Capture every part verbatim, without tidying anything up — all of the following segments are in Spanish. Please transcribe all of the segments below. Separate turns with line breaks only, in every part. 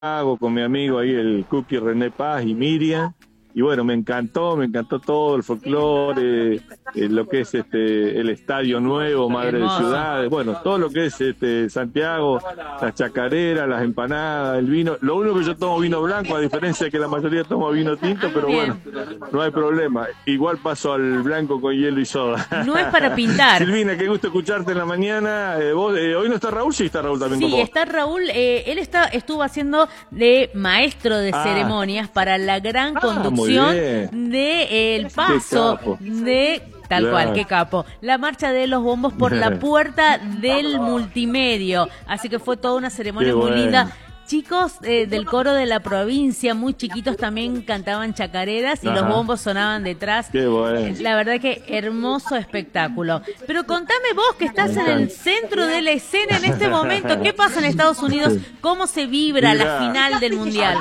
Santiago, con mi amigo ahí, el Cookie René Paz y Miriam. Y bueno, me encantó, me encantó todo el folclore, eh, lo que es este el estadio nuevo, Madre de Ciudades, bueno, todo lo que es este Santiago, las chacareras, las empanadas, el vino. Lo único que yo tomo vino blanco, a diferencia de que la mayoría toma vino tinto, pero bueno, no hay problema. Igual paso al blanco con hielo y soda.
No es para pintar.
Silvina, qué gusto escucharte en la mañana. Eh, vos, eh, hoy no está Raúl, sí está Raúl también.
Sí, está Raúl. Eh, él está, estuvo haciendo de maestro de ah. ceremonias para la gran
ah,
conducción de eh, el paso de tal yeah. cual, qué capo, la marcha de los bombos por la puerta del multimedio. Así que fue toda una ceremonia qué muy bueno. linda. Chicos eh, del coro de la provincia, muy chiquitos, también cantaban chacareras y Ajá. los bombos sonaban detrás.
Qué bueno.
La verdad que hermoso espectáculo. Pero contame vos que estás en el centro de la escena en este momento, ¿qué pasa en Estados Unidos? ¿Cómo se vibra Mirá. la final del Mundial?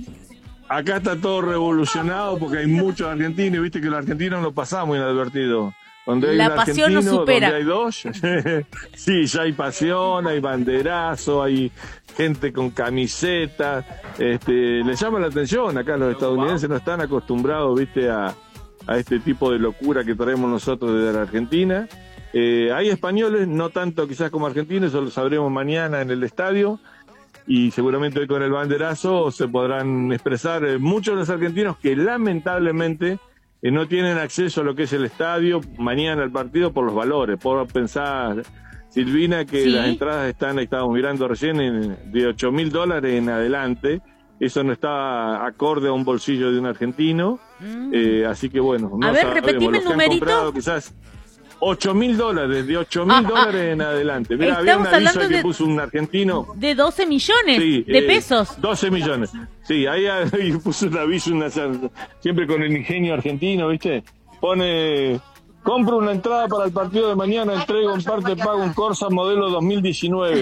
Acá está todo revolucionado porque hay muchos argentinos, viste que los argentinos no pasamos inadvertidos. Donde hay
la pasión nos supera.
Donde hay dos, sí, ya hay pasión, hay banderazo, hay gente con camiseta, este, les llama la atención. Acá los estadounidenses no están acostumbrados, viste, a, a este tipo de locura que traemos nosotros desde la Argentina. Eh, hay españoles, no tanto quizás como argentinos, eso lo sabremos mañana en el estadio. Y seguramente hoy con el banderazo se podrán expresar eh, muchos de los argentinos que lamentablemente eh, no tienen acceso a lo que es el estadio mañana al partido por los valores, por pensar, Silvina, que ¿Sí? las entradas están, estábamos mirando recién, en, de ocho mil dólares en adelante. Eso no está acorde a un bolsillo de un argentino, mm. eh, así que bueno. No
a ver, repetime el numerito.
Quizás ocho mil dólares, de ocho mil dólares ah, en adelante. Mira, había un aviso que puso un argentino.
De doce millones sí, de
eh,
pesos.
doce millones. Sí, ahí, ahí puso un aviso, una, siempre con el ingenio argentino, ¿viste? Pone, compro una entrada para el partido de mañana, entrego en parte, pago un Corsa modelo dos mil diecinueve.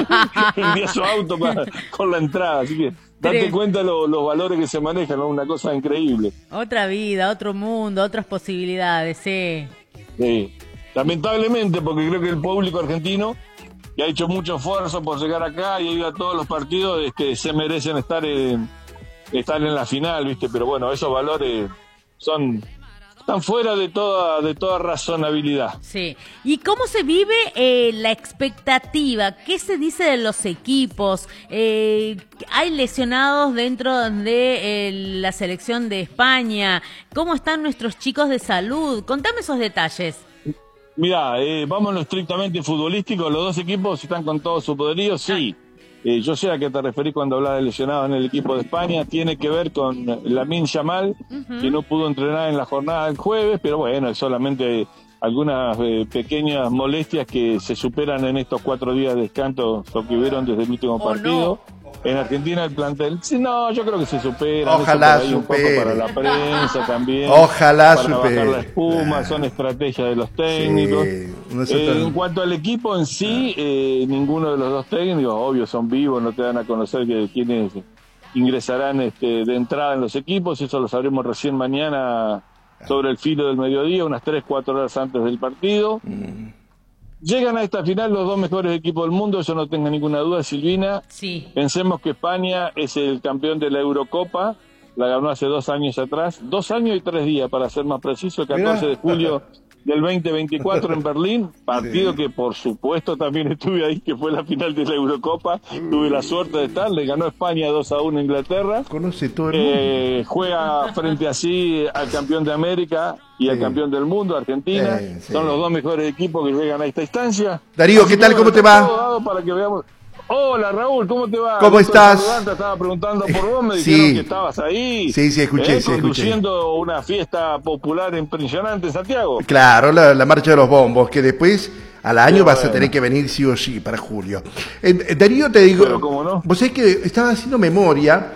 Envía su auto para, con la entrada, así que date Tres. cuenta lo, los valores que se manejan, ¿no? Una cosa increíble.
Otra vida, otro mundo, otras posibilidades, sí.
Sí, lamentablemente, porque creo que el público argentino, que ha hecho mucho esfuerzo por llegar acá y ir a todos los partidos, es que se merecen estar en, estar en la final, ¿viste? Pero bueno, esos valores son están fuera de toda de toda razonabilidad.
Sí. ¿Y cómo se vive eh, la expectativa? ¿Qué se dice de los equipos? Eh, ¿Hay lesionados dentro de eh, la selección de España? ¿Cómo están nuestros chicos de salud? Contame esos detalles.
Mirá, eh, vamos a lo estrictamente futbolístico. Los dos equipos están con todo su poderío, sí. Eh, yo sé a qué te referís cuando hablaba de lesionados en el equipo de España. Tiene que ver con Lamine Yamal, uh-huh. que no pudo entrenar en la jornada del jueves, pero bueno, es solamente algunas eh, pequeñas molestias que se superan en estos cuatro días de descanso que hubieron desde el último partido. Oh, no. En Argentina el plantel, sí, no, yo creo que se supera.
Ojalá
supere. Un poco para la prensa también.
Ojalá
para
supere.
Bajar la espuma, son estrategias de los técnicos. Sí, no eh, en cuanto al equipo en sí, eh, ninguno de los dos técnicos, obvio, son vivos, no te dan a conocer que quienes ingresarán este, de entrada en los equipos, eso lo sabremos recién mañana sobre el filo del mediodía, unas tres, cuatro horas antes del partido. Mm. Llegan a esta final los dos mejores equipos del mundo, eso no tenga ninguna duda, Silvina.
Sí.
Pensemos que España es el campeón de la Eurocopa, la ganó hace dos años atrás, dos años y tres días para ser más preciso, el catorce de julio del veinte veinticuatro en Berlín, partido sí. que por supuesto también estuve ahí, que fue la final de la Eurocopa, tuve la suerte de estar, le ganó España dos a uno a Inglaterra.
Conoce todo el mundo.
Eh, juega frente así al campeón de América y sí. al campeón del mundo, Argentina. Sí, sí. Son los dos mejores equipos que llegan a esta instancia.
Darío, ¿qué tal? ¿Cómo te va?
Para que veamos. Hola Raúl, ¿cómo te va?
¿Cómo estás?
Te estaba preguntando por vos, me dijeron
sí.
que estabas ahí.
Sí, sí, escuché,
eh,
sí,
conduciendo
escuché.
una fiesta popular impresionante en Santiago.
Claro, la, la marcha de los bombos, que después al año sí, vas bueno. a tener que venir sí o sí para julio. Eh, Darío, te digo,
pero cómo no.
Vos sabés que estaba haciendo memoria,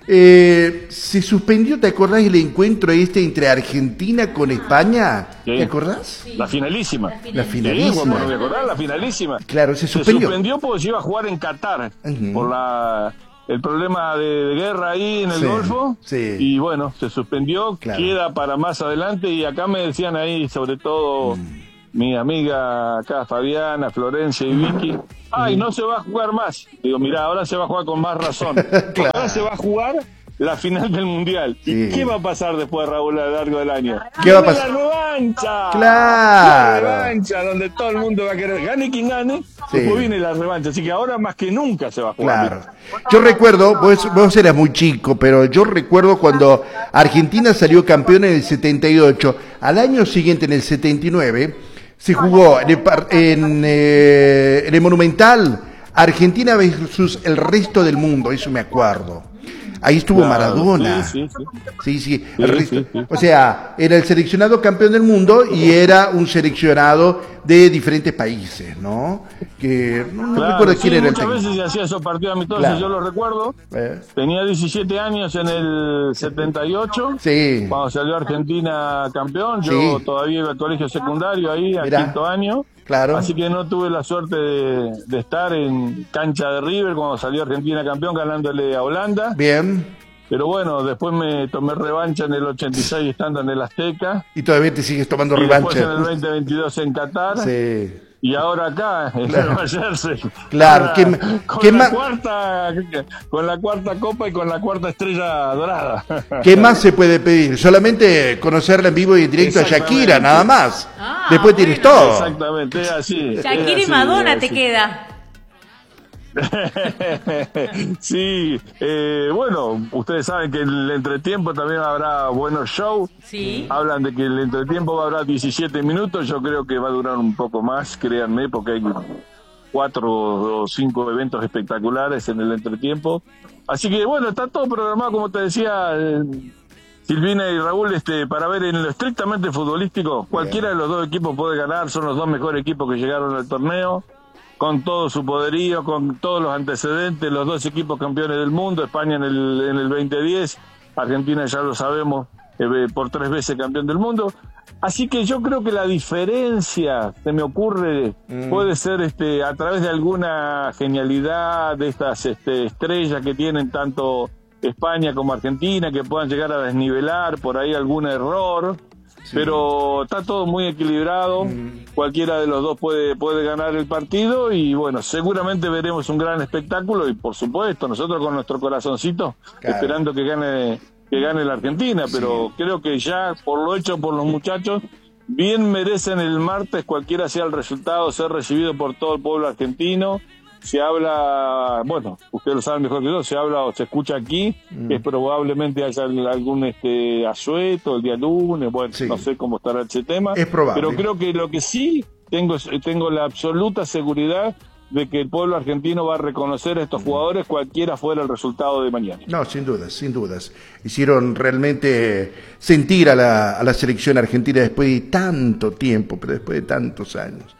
eh, se suspendió, ¿te acordás el encuentro este entre Argentina con España? Sí. ¿Te acordás?
La finalísima.
La finalísima.
Sí, no me acordás, la finalísima.
Claro, se suspendió.
Se suspendió porque se iba a jugar en Qatar, uh-huh. por la el problema de, de guerra ahí en el
sí,
Golfo.
Sí.
Y bueno, se suspendió, claro. Queda para más adelante y acá me decían ahí, sobre todo... Mm. mi amiga acá, Fabiana, Florencia y Vicky, ay, no se va a jugar más. Digo, mirá, ahora se va a jugar con más razón. Claro. Ahora se va a jugar la final del Mundial. Sí. ¿Y qué va a pasar después, Raúl, a lo largo del año?
¿Qué va a pasar?
La revancha.
Claro.
La revancha, donde todo el mundo va a querer. Gane quien gane, sí. Después viene la revancha. Así que ahora más que nunca se va a jugar.
Claro. Yo recuerdo, vos, vos eras muy chico, pero yo recuerdo cuando Argentina salió campeón en el setenta y ocho. Al año siguiente, en el setenta y nueve, se jugó en el, en, eh, en el Monumental Argentina versus el resto del mundo, eso me acuerdo. Ahí estuvo claro, Maradona. Sí, sí, sí. sí, sí, el sí, resto, sí, sí. O sea, era el seleccionado campeón del mundo y era un seleccionado de diferentes países, ¿no? Que no, no
claro,
recuerdo
sí,
quién era el
técnico. Muchas veces se hacía esos partidos amistosos, claro. Yo lo recuerdo. Eh. Tenía diecisiete años en el setenta y ocho. Sí. Cuando salió Argentina campeón. Yo sí. Todavía iba al colegio secundario ahí, al quinto año. Claro. Así que no tuve la suerte de, de estar en cancha de River cuando salió Argentina campeón ganándole a Holanda.
Bien.
Pero bueno, después me tomé revancha en el ochenta y seis estando en el Azteca.
Y todavía te sigues tomando
y
revancha.
Después en el veinte veintidós en Qatar. Sí. Y ahora acá, en
claro.
Nueva Jersey.
Claro,
con,
¿qué,
la, con,
¿qué
la
más?
Cuarta, con la cuarta copa y con la cuarta estrella dorada.
¿Qué más se puede pedir? Solamente conocerla en vivo y en directo a Shakira, nada más. Ah, después bueno. Tienes todo.
Exactamente, es así.
Shakira
es así,
y Madonna te
así.
Queda.
Sí, eh, bueno, ustedes saben que en el entretiempo también habrá buenos shows.
Sí.
Hablan de que el entretiempo habrá diecisiete minutos. Yo creo que va a durar un poco más, créanme, porque hay cuatro o cinco eventos espectaculares en el entretiempo. Así que bueno, está todo programado, como te decía eh, Silvina y Raúl, este, para ver en lo estrictamente futbolístico. Cualquiera de los dos equipos puede ganar, son los dos mejores equipos que llegaron al torneo. Con todo su poderío, con todos los antecedentes, los dos equipos campeones del mundo, España en el, en el veinte diez, Argentina ya lo sabemos, eh, por tres veces campeón del mundo. Así que yo creo que la diferencia, se me ocurre, mm. puede ser este a través de alguna genialidad de estas este, estrellas que tienen tanto España como Argentina, que puedan llegar a desnivelar por ahí algún error. Sí. Pero está todo muy equilibrado, mm. cualquiera de los dos puede puede ganar el partido y bueno, seguramente veremos un gran espectáculo y por supuesto nosotros con nuestro corazoncito claro. esperando que gane que gane la Argentina, pero sí. Creo que ya por lo hecho por los muchachos bien merecen el martes, cualquiera sea el resultado, ser recibido por todo el pueblo argentino. Se habla, bueno, ustedes lo saben mejor que yo, se habla o se escucha aquí, mm. que probablemente haya algún este asueto el día lunes, bueno, sí. No sé cómo estará ese tema.
Es probable.
Pero creo que lo que sí tengo, tengo la absoluta seguridad de que el pueblo argentino va a reconocer a estos jugadores cualquiera fuera el resultado de mañana.
No, sin dudas, sin dudas. Hicieron realmente sentir a la, a la selección argentina después de tanto tiempo, pero después de tantos años.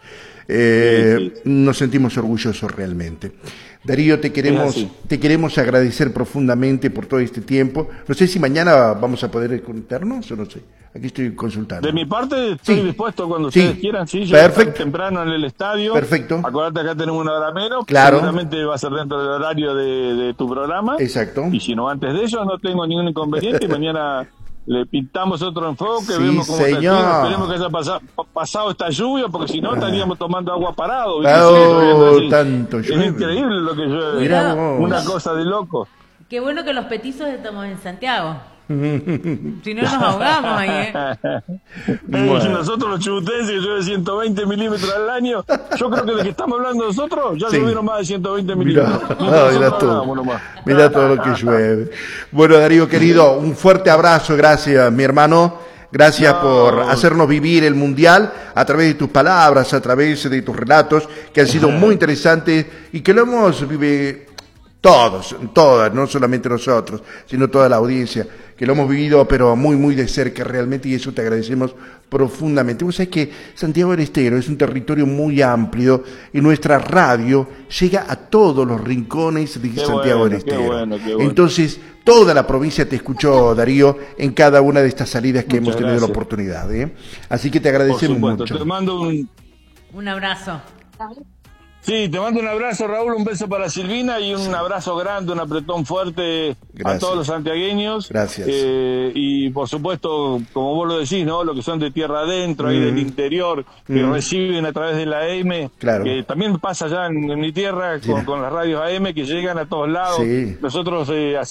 Eh, sí, sí. Nos sentimos orgullosos realmente. Darío, te queremos te queremos agradecer profundamente por todo este tiempo. No sé si mañana vamos a poder conectarnos o no sé. Aquí estoy consultando.
De mi parte estoy sí. dispuesto cuando
sí.
ustedes quieran. Sí, yo
perfecto.
Temprano en el estadio.
Perfecto.
Acuérdate, acá tenemos una hora menos.
Claro.
Seguramente va a ser dentro del horario de, de tu programa.
Exacto.
Y si no antes de eso, no tengo ningún inconveniente. Mañana le pintamos otro enfoque,
sí,
vemos cómo
señor.
está. Esperemos que haya pasado, pasado esta lluvia, porque si no estaríamos tomando agua parado.
Oh, sí, tanto
es
llueve.
increíble lo que llueve.
Mirá
una cosa de loco.
Qué bueno que los petizos estamos en Santiago. Si no nos ahogamos ahí, ¿eh?
Bueno. Si nosotros los chubutenses que llueve ciento veinte milímetros al año, yo creo que de que estamos hablando nosotros, ya sí. llovieron más de ciento veinte milímetros.
Mirá, no, mirá todo, mirá todo lo que llueve. Bueno, Darío querido, un fuerte abrazo, gracias mi hermano. Gracias no. por hacernos vivir el Mundial a través de tus palabras, a través de tus relatos, que han sido muy interesantes y que lo hemos vivido todos, todas, no solamente nosotros, sino toda la audiencia, que lo hemos vivido pero muy, muy de cerca realmente, y eso te agradecemos profundamente. Vos sabés que Santiago del Estero es un territorio muy amplio y nuestra radio llega a todos los rincones de qué Santiago bueno, del Estero. Qué bueno, qué bueno. Entonces, toda la provincia te escuchó, Darío, en cada una de estas salidas que Muchas hemos tenido gracias. La oportunidad. ¿eh? Así que te agradecemos mucho.
Te mando un,
un abrazo.
Sí, te mando un abrazo, Raúl, un beso para Silvina y un sí. abrazo grande, un apretón fuerte Gracias. a todos los santiagueños.
Gracias.
Eh, y por supuesto, como vos lo decís, ¿no? Lo que son de tierra adentro, mm. ahí del interior, que mm. reciben a través de la A M,
claro.
que también pasa allá en, en mi tierra con, con las radios A M que llegan a todos lados.
Sí.
Nosotros eh,